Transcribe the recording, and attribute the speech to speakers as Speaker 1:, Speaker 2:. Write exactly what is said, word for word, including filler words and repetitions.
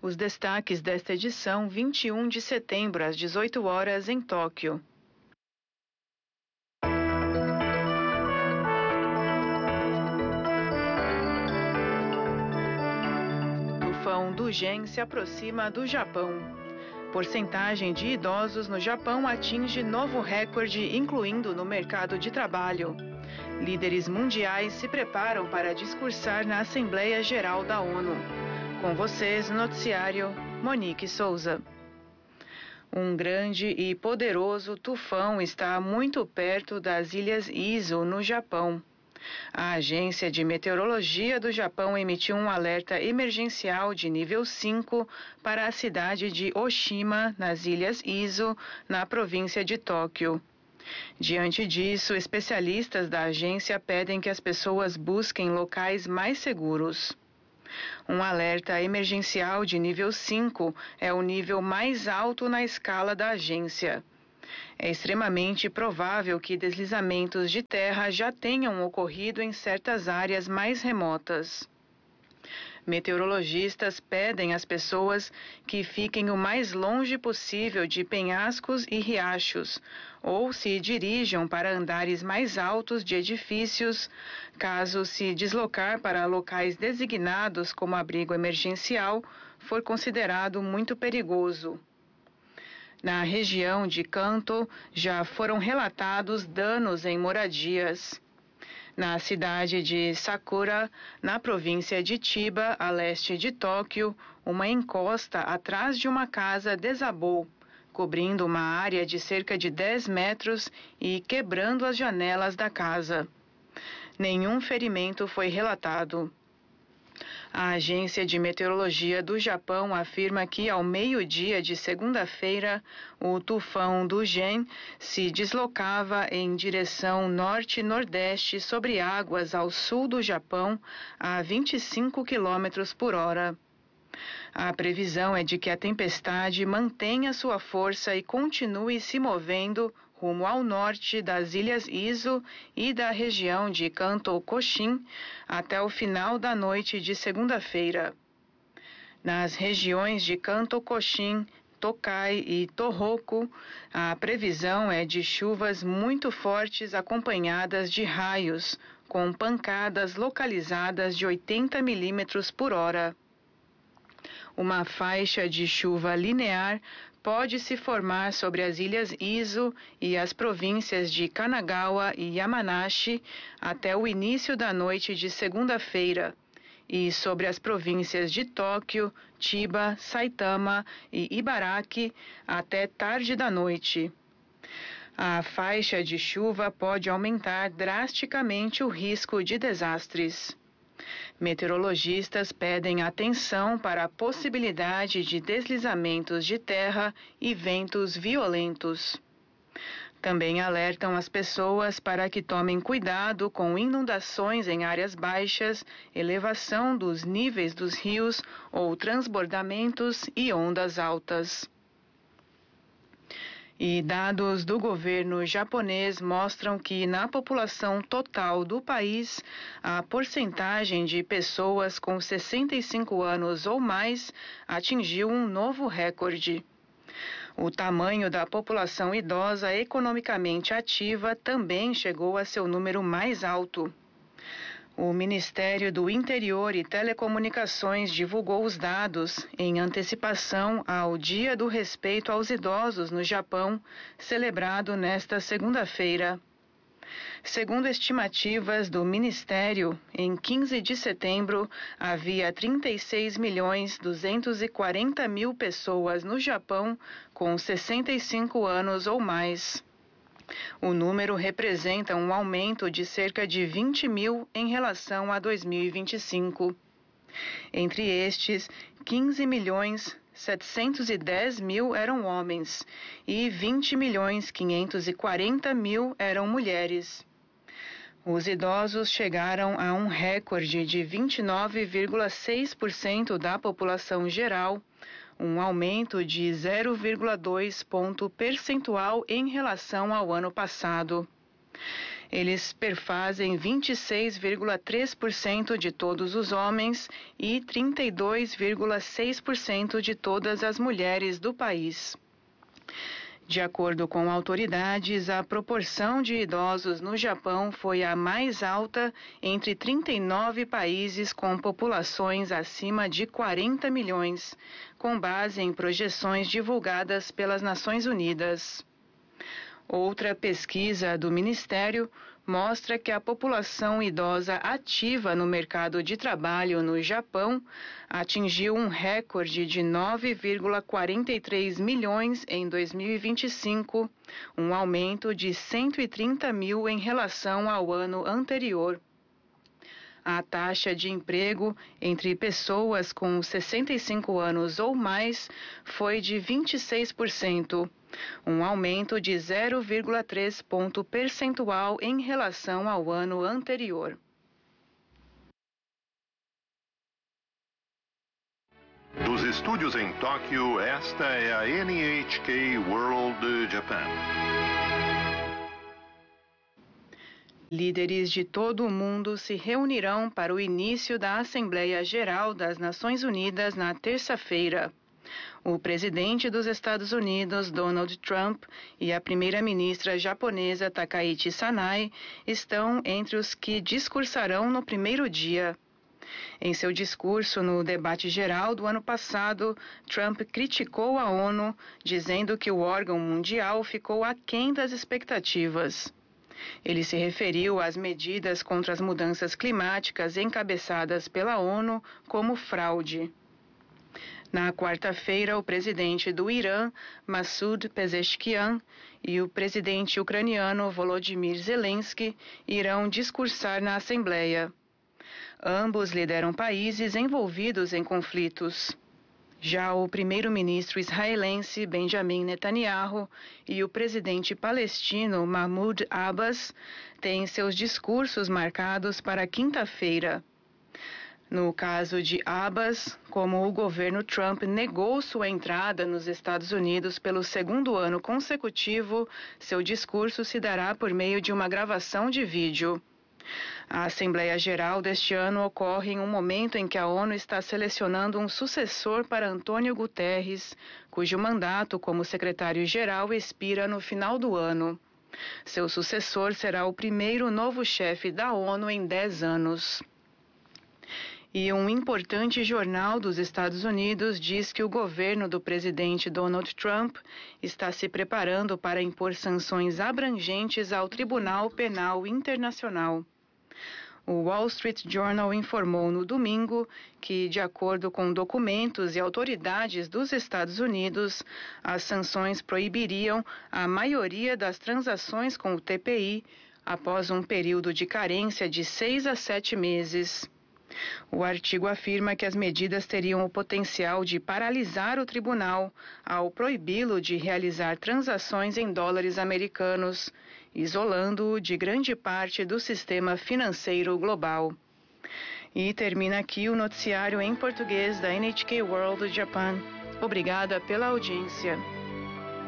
Speaker 1: Os destaques desta edição, vinte e um de setembro, às dezoito horas, em Tóquio. Tufão Dugen se aproxima do Japão. Porcentagem de idosos no Japão atinge novo recorde, incluindo no mercado de trabalho. Líderes mundiais se preparam para discursar na Assembleia Geral da ONU. Com vocês, no noticiário, Monique Souza. Um grande e poderoso tufão está muito perto das ilhas Izu, no Japão. A Agência de Meteorologia do Japão emitiu um alerta emergencial de nível cinco para a cidade de Oshima, nas ilhas Izu, na província de Tóquio. Diante disso, especialistas da agência pedem que as pessoas busquem locais mais seguros. Um alerta emergencial de nível cinco é o nível mais alto na escala da agência. É extremamente provável que deslizamentos de terra já tenham ocorrido em certas áreas mais remotas. Meteorologistas pedem às pessoas que fiquem o mais longe possível de penhascos e riachos, ou se dirijam para andares mais altos de edifícios, caso se deslocar para locais designados como abrigo emergencial for considerado muito perigoso. Na região de Kanto, já foram relatados danos em moradias. Na cidade de Sakura, na província de Chiba, a leste de Tóquio, uma encosta atrás de uma casa desabou, cobrindo uma área de cerca de dez metros e quebrando as janelas da casa. Nenhum ferimento foi relatado. A Agência de Meteorologia do Japão afirma que, ao meio-dia de segunda-feira, o tufão Dugen se deslocava em direção norte-nordeste sobre águas ao sul do Japão a vinte e cinco quilômetros por hora. A previsão é de que a tempestade mantenha sua força e continue se movendo rumo ao norte das ilhas Izu e da região de Kanto Koshin até o final da noite de segunda-feira. Nas regiões de Kanto Koshin, Tokai e Tohoku, a previsão é de chuvas muito fortes acompanhadas de raios, com pancadas localizadas de oitenta milímetros por hora. Uma faixa de chuva linear pode se formar sobre as ilhas Izu e as províncias de Kanagawa e Yamanashi até o início da noite de segunda-feira, e sobre as províncias de Tóquio, Chiba, Saitama e Ibaraki até tarde da noite. A faixa de chuva pode aumentar drasticamente o risco de desastres. Meteorologistas pedem atenção para a possibilidade de deslizamentos de terra e ventos violentos. Também alertam as pessoas para que tomem cuidado com inundações em áreas baixas, elevação dos níveis dos rios ou transbordamentos e ondas altas. E dados do governo japonês mostram que, na população total do país, a porcentagem de pessoas com sessenta e cinco anos ou mais atingiu um novo recorde. O tamanho da população idosa economicamente ativa também chegou a seu número mais alto. O Ministério do Interior e Telecomunicações divulgou os dados em antecipação ao Dia do Respeito aos Idosos no Japão, celebrado nesta segunda-feira. Segundo estimativas do Ministério, em quinze de setembro havia trinta e seis milhões duzentos e quarenta mil pessoas no Japão com sessenta e cinco anos ou mais. O número representa um aumento de cerca de vinte mil em relação a dois mil e vinte e cinco. Entre estes, quinze milhões setecentos e dez mil eram homens e vinte milhões quinhentos e quarenta mil eram mulheres. Os idosos chegaram a um recorde de vinte e nove vírgula seis por cento da população geral, um aumento de zero vírgula dois ponto percentual em relação ao ano passado. Eles perfazem vinte e seis vírgula três por cento de todos os homens e trinta e dois vírgula seis por cento de todas as mulheres do país. De acordo com autoridades, a proporção de idosos no Japão foi a mais alta entre trinta e nove países com populações acima de quarenta milhões, com base em projeções divulgadas pelas Nações Unidas. Outra pesquisa do Ministério mostra que a população idosa ativa no mercado de trabalho no Japão atingiu um recorde de nove vírgula quarenta e três milhões em dois mil e vinte e cinco, um aumento de cento e trinta mil em relação ao ano anterior. A taxa de emprego entre pessoas com sessenta e cinco anos ou mais foi de vinte e seis por cento, um aumento de zero vírgula três ponto percentual em relação ao ano anterior.
Speaker 2: Dos estúdios em Tóquio, esta é a N H K World Japan.
Speaker 1: Líderes de todo o mundo se reunirão para o início da Assembleia Geral das Nações Unidas na terça-feira. O presidente dos Estados Unidos, Donald Trump, e a primeira-ministra japonesa Takaichi Sanai estão entre os que discursarão no primeiro dia. Em seu discurso no debate geral do ano passado, Trump criticou a ONU, dizendo que o órgão mundial ficou aquém das expectativas. Ele se referiu às medidas contra as mudanças climáticas encabeçadas pela ONU como fraude. Na quarta-feira, o presidente do Irã, Massoud Pezeshkian, e o presidente ucraniano Volodymyr Zelensky irão discursar na Assembleia. Ambos lideram países envolvidos em conflitos. Já o primeiro-ministro israelense Benjamin Netanyahu e o presidente palestino Mahmoud Abbas têm seus discursos marcados para quinta-feira. No caso de Abbas, como o governo Trump negou sua entrada nos Estados Unidos pelo segundo ano consecutivo, seu discurso se dará por meio de uma gravação de vídeo. A Assembleia Geral deste ano ocorre em um momento em que a ONU está selecionando um sucessor para Antônio Guterres, cujo mandato como secretário-geral expira no final do ano. Seu sucessor será o primeiro novo chefe da ONU em dez anos. E um importante jornal dos Estados Unidos diz que o governo do presidente Donald Trump está se preparando para impor sanções abrangentes ao Tribunal Penal Internacional. O Wall Street Journal informou no domingo que, de acordo com documentos e autoridades dos Estados Unidos, as sanções proibiriam a maioria das transações com o T P I após um período de carência de seis a sete meses. O artigo afirma que as medidas teriam o potencial de paralisar o tribunal ao proibi-lo de realizar transações em dólares americanos, isolando-o de grande parte do sistema financeiro global. E termina aqui o noticiário em português da N H K World Japan. Obrigada pela audiência.